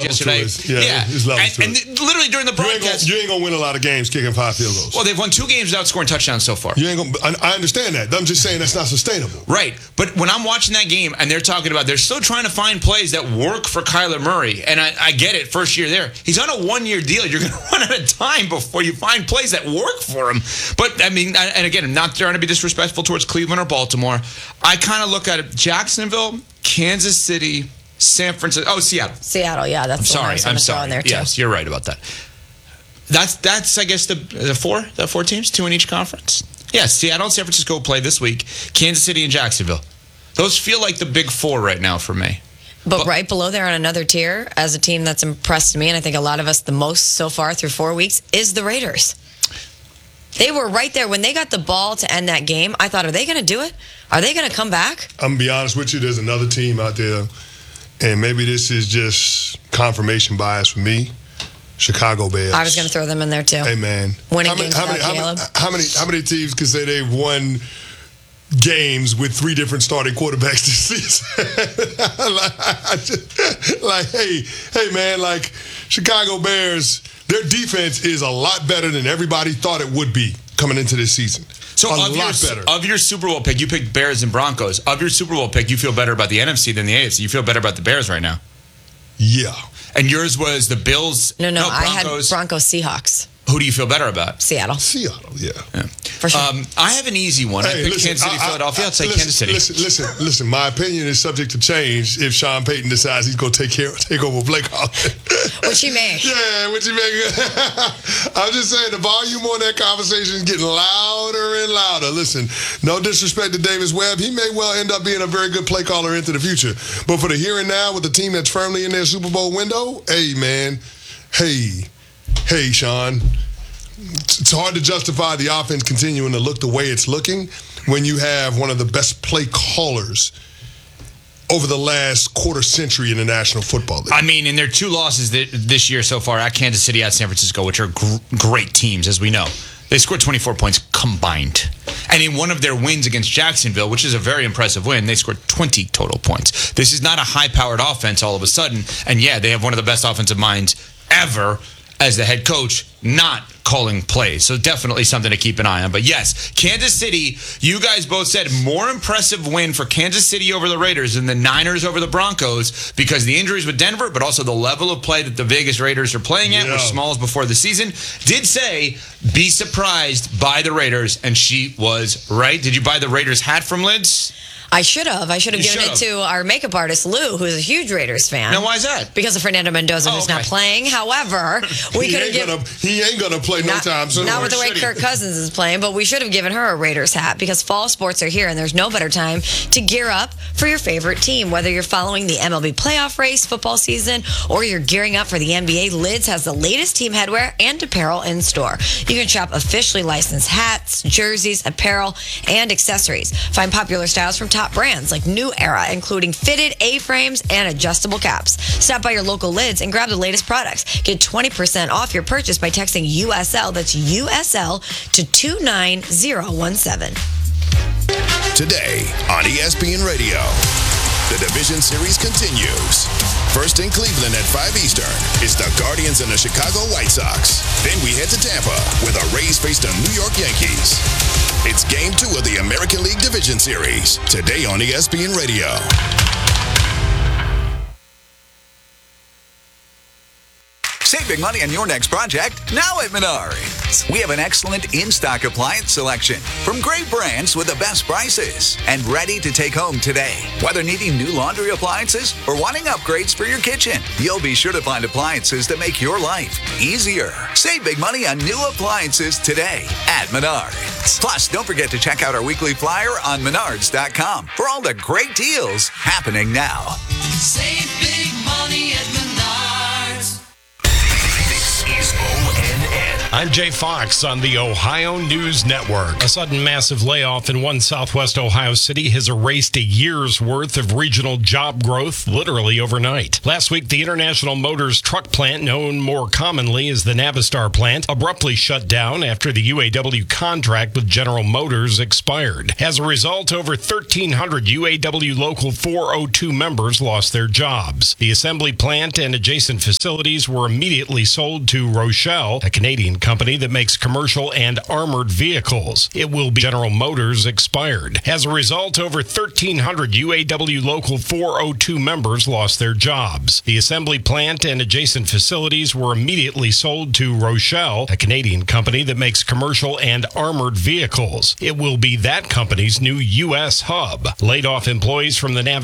yesterday. His level to it. And literally during the broadcast, you ain't gonna win a lot of games kicking 5 field goals. Well, they've won 2 games without scoring touchdowns so far. You ain't gonna. I understand that. I'm just saying that's not sustainable. Right, but when I'm watching that game and they're talking about they're still trying to find plays that work for Kyler Murray, and I get it, first year there. He's on a 1-year deal. You're going to run out of time before you find plays that work for him. But, I mean, and again, I'm not trying to be disrespectful towards Cleveland or Baltimore. I kind of look at it, Jacksonville, Kansas City, San Francisco. Oh, Seattle. Seattle, yeah. That's I'm sorry. In there too. Yes, you're right about that. That's I guess, the four teams, 2 in each conference. Yeah, Seattle and San Francisco will play this week. Kansas City and Jacksonville. Those feel like the big 4 right now for me. But right below there on another tier, as a team that's impressed me, and I think a lot of us the most so far through 4 weeks, is the Raiders. They were right there. When they got the ball to end that game, I thought, are they going to do it? Are they going to come back? I'm going to be honest with you. There's another team out there, and maybe this is just confirmation bias for me. Chicago Bears. I was going to throw them in there, too. Hey, man. Winning games without Caleb. How many teams can say they've won games with 3 different starting quarterbacks this season? hey, man, like Chicago Bears, their defense is a lot better than everybody thought it would be coming into this season. So of your Super Bowl pick, you picked Bears and Broncos. Of your Super Bowl pick, you feel better about the NFC than the AFC. You feel better about the Bears right now. Yeah. And yours was the Bills? No, I had Broncos Seahawks. Who do you feel better about? Seattle, yeah. For sure. I have an easy one. I picked Kansas City, Philadelphia. I'd say Kansas City. Listen. My opinion is subject to change if Sean Payton decides he's going to take over Blake Holland. Which he may. Yeah, which he may. I'm just saying the volume on that conversation is getting louder and louder. Listen, no disrespect to Davis Webb. He may well end up being a very good play caller into the future. But for the here and now with the team that's firmly in their Super Bowl window, hey, man. Hey, Sean, it's hard to justify the offense continuing to look the way it's looking when you have one of the best play callers over the last quarter century in the National Football League. I mean, in their 2 losses this year so far, at Kansas City, at San Francisco, which are great teams, as we know, they scored 24 points combined. And in one of their wins against Jacksonville, which is a very impressive win, they scored 20 total points. This is not a high-powered offense all of a sudden. And yeah, they have one of the best offensive minds ever as the head coach, not calling plays. So definitely something to keep an eye on. But yes, Kansas City, you guys both said more impressive win for Kansas City over the Raiders than the Niners over the Broncos because the injuries with Denver, but also the level of play that the Vegas Raiders are playing at, which Smalls before the season did say, be surprised by the Raiders, and she was right. Did you buy the Raiders hat from Lids? I should have given it to our makeup artist, Lou, who's a huge Raiders fan. Now, why is that? Because of Fernando Mendoza, who's not playing. However, he ain't gonna play no time soon. Not with the way Kirk Cousins is playing, but we should have given her a Raiders hat because fall sports are here, and there's no better time to gear up for your favorite team. Whether you're following the MLB playoff race, football season, or you're gearing up for the NBA, Lids has the latest team headwear and apparel in store. You can shop officially licensed hats, jerseys, apparel, and accessories. Find popular styles from top brands like New Era, including fitted A-frames and adjustable caps. Stop by your local Lids and grab the latest products. Get 20% off your purchase by texting USL, that's USL, to 29017. Today on ESPN Radio, the Division Series continues. First in Cleveland at 5 Eastern is the Guardians and the Chicago White Sox. Then we head to Tampa where the Rays face the New York Yankees. It's Game 2 of the American League Division Series, today on ESPN Radio. Save big money on your next project now at Menards. We have an excellent in-stock appliance selection from great brands with the best prices and ready to take home today. Whether needing new laundry appliances or wanting upgrades for your kitchen, you'll be sure to find appliances that make your life easier. Save big money on new appliances today at Menards. Plus, don't forget to check out our weekly flyer on Menards.com for all the great deals happening now. Save big money at Menards. This is ONN. I'm Jay Fox on the Ohio News Network. A sudden massive layoff in one southwest Ohio city has erased a year's worth of regional job growth literally overnight. Last week, the International Motors truck plant, known more commonly as the Navistar plant, abruptly shut down after the UAW contract with General Motors expired. As a result, over 1,300 UAW Local 402 members lost their jobs. The assembly plant and adjacent facilities were immediately sold to Rochelle, a Canadian company that makes commercial and armored vehicles. It will be General Motors expired. As a result, over 1,300 UAW Local 402 members lost their jobs. The assembly plant and adjacent facilities were immediately sold to Rochelle, a Canadian company that makes commercial and armored vehicles. It will be that company's new U.S. hub. Laid off employees from the